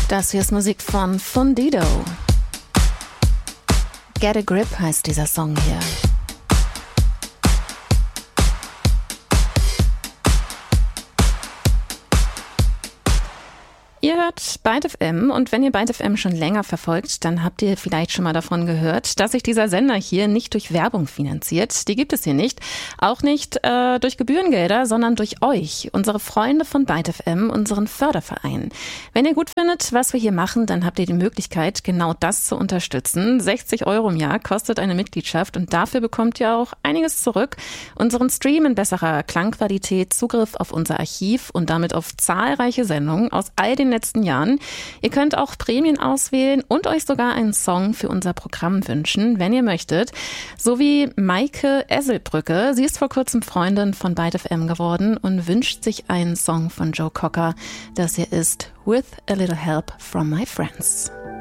Das hier ist Musik von Fundido. Get a Grip heißt dieser Song hier. Ihr hört Byte FM und wenn ihr Byte FM schon länger verfolgt, dann habt ihr vielleicht schon mal davon gehört, dass sich dieser Sender hier nicht durch Werbung finanziert. Die gibt es hier nicht. Auch nicht durch Gebührengelder, sondern durch euch, unsere Freunde von Byte FM, unseren Förderverein. Wenn ihr gut findet, was wir hier machen, dann habt ihr die Möglichkeit, genau das zu unterstützen. 60 € im Jahr kostet eine Mitgliedschaft und dafür bekommt ihr auch einiges zurück. Unseren Stream in besserer Klangqualität, Zugriff auf unser Archiv und damit auf zahlreiche Sendungen aus all den letzten Jahren. Ihr könnt auch Prämien auswählen und euch sogar einen Song für unser Programm wünschen, wenn ihr möchtet. So wie Maike Esselbrücke. Sie ist vor kurzem Freundin von Byte FM geworden und wünscht sich einen Song von Joe Cocker. Das hier ist With a Little Help from My Friends.